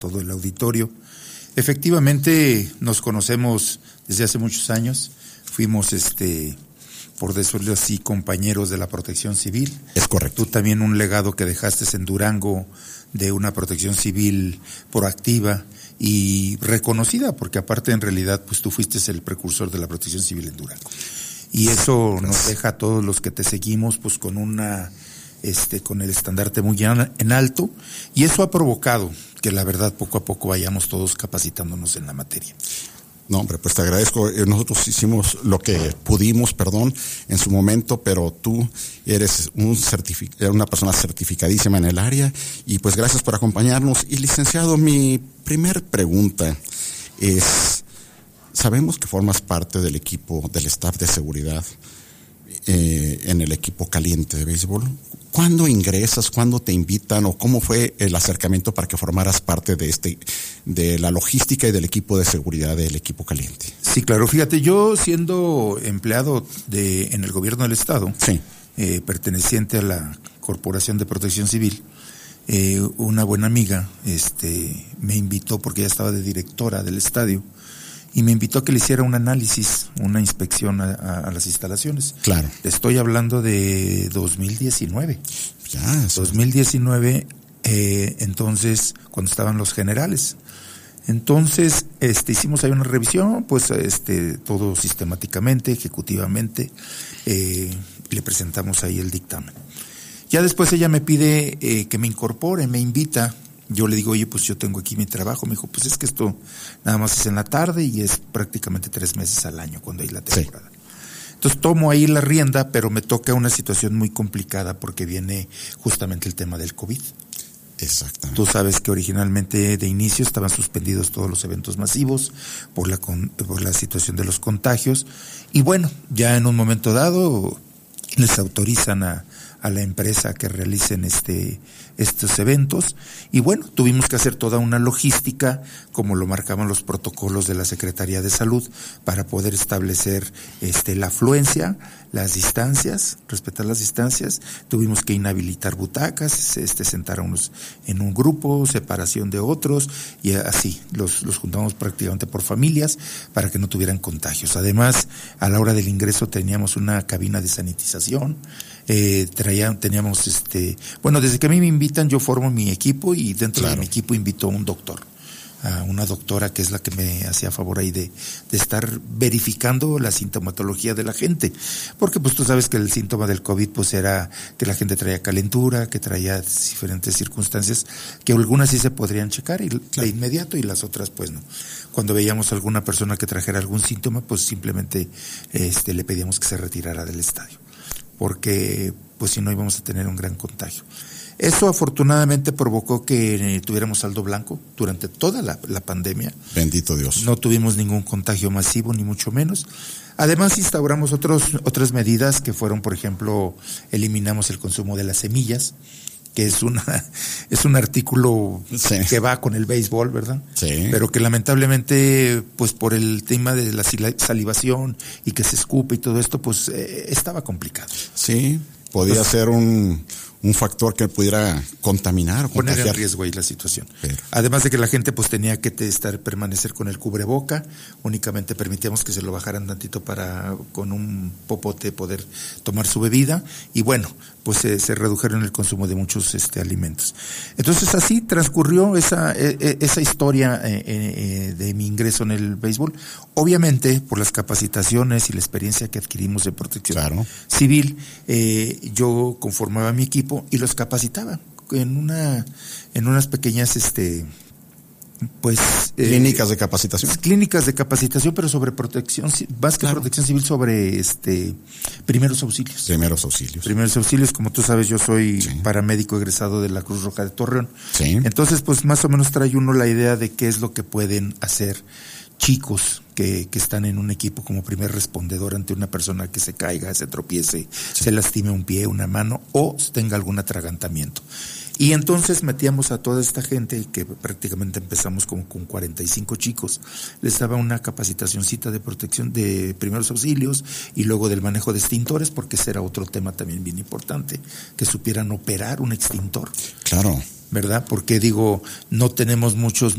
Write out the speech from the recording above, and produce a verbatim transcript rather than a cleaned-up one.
todo el auditorio. Efectivamente, nos conocemos desde hace muchos años. Fuimos, este, por decirlo así, compañeros de la Protección Civil. Es correcto. Tú también un legado que dejaste en Durango de una Protección Civil proactiva y reconocida, porque aparte en realidad pues tú fuiste el precursor de la Protección Civil en Durango. Y eso nos deja a todos los que te seguimos pues con una este con el estandarte muy en alto, y eso ha provocado que la verdad poco a poco vayamos todos capacitándonos en la materia. No, hombre, pues te agradezco. Nosotros hicimos lo que pudimos, perdón, en su momento, pero tú eres un certific- una persona certificadísima en el área y pues gracias por acompañarnos. Y licenciado, mi primer pregunta es, sabemos que formas parte del equipo, del staff de seguridad eh, en el equipo caliente de béisbol. ¿Cuándo ingresas? ¿Cuándo te invitan? ¿O cómo fue el acercamiento para que formaras parte de este, de la logística y del equipo de seguridad del equipo caliente? Sí, claro. Fíjate, yo siendo empleado de en el gobierno del estado, sí. eh, perteneciente a la Corporación de Protección Civil, eh, una buena amiga, este, me invitó porque ella estaba de directora del estadio. Y me invitó a que le hiciera un análisis, una inspección a, a, a las instalaciones. Claro. Estoy hablando de dos mil diecinueve. Ya, sí. dos mil diecinueve, eh, entonces, cuando estaban los generales. Entonces, este, hicimos ahí una revisión, pues, este, todo sistemáticamente, ejecutivamente, eh, le presentamos ahí el dictamen. Ya después ella me pide eh, que me incorpore, me invita. Yo le digo, oye, pues yo tengo aquí mi trabajo. Me dijo, pues es que esto nada más es en la tarde y es prácticamente tres meses al año cuando hay la temporada. Sí. Entonces tomo ahí la rienda, pero me toca una situación muy complicada porque viene justamente el tema del COVID. Exactamente. Tú sabes que originalmente de inicio estaban suspendidos todos los eventos masivos por la, con, por la situación de los contagios. Y bueno, ya en un momento dado les autorizan a a la empresa que realicen este estos eventos, y bueno, tuvimos que hacer toda una logística como lo marcaban los protocolos de la Secretaría de Salud para poder establecer este la afluencia, las distancias, respetar las distancias. Tuvimos que inhabilitar butacas, este sentar a unos en un grupo, separación de otros, y así los los juntamos prácticamente por familias para que no tuvieran contagios. Además, a la hora del ingreso teníamos una cabina de sanitización. Eh, traían, teníamos este, bueno, desde que a mí me invitan yo formo mi equipo y dentro claro. de mi equipo invito a un doctor, a una doctora que es la que me hacía favor ahí de, de estar verificando la sintomatología de la gente, porque pues tú sabes que el síntoma del COVID pues era que la gente traía calentura, que traía diferentes circunstancias, que algunas sí se podrían checar y, claro. de inmediato y las otras pues no. Cuando veíamos a alguna persona que trajera algún síntoma pues simplemente este, le pedíamos que se retirara del estadio, porque pues si no íbamos a tener un gran contagio. Eso afortunadamente provocó que eh, tuviéramos saldo blanco durante toda la, la pandemia. Bendito Dios. No tuvimos ningún contagio masivo, ni mucho menos. Además instauramos otros, otras medidas que fueron, por ejemplo, eliminamos el consumo de las semillas, que es una es un artículo sí. que va con el béisbol, ¿verdad? Sí. Pero que lamentablemente, pues por el tema de la salivación y que se escupe y todo esto, pues eh, estaba complicado. Sí, podía pues, ser un un factor que pudiera contaminar o poner contagiar. en riesgo ahí la situación. Pero. Además de que la gente pues tenía que te estar permanecer con el cubreboca, únicamente permitíamos que se lo bajaran tantito para con un popote poder tomar su bebida, y bueno, pues eh, se redujeron el consumo de muchos este alimentos. Entonces así transcurrió esa eh, esa historia eh, eh, de mi ingreso en el béisbol. Obviamente por las capacitaciones y la experiencia que adquirimos de protección claro. civil, eh, yo conformaba mi equipo y los capacitaba en una en unas pequeñas este pues clínicas eh, de capacitación clínicas de capacitación pero sobre protección, más que claro. protección civil, sobre este primeros auxilios primeros auxilios primeros auxilios como tú sabes, yo soy sí. paramédico egresado de la Cruz Roja de Torreón. Sí. Entonces pues más o menos trae uno la idea de qué es lo que pueden hacer chicos que, que están en un equipo como primer respondedor ante una persona que se caiga, se tropiece, sí. se lastime un pie, una mano o tenga algún atragantamiento. Y entonces metíamos a toda esta gente, que prácticamente empezamos como con cuarenta y cinco chicos, les daba una capacitacioncita de protección de primeros auxilios y luego del manejo de extintores, porque ese era otro tema también bien importante, que supieran operar un extintor. Claro. ¿verdad? Porque digo, no tenemos muchos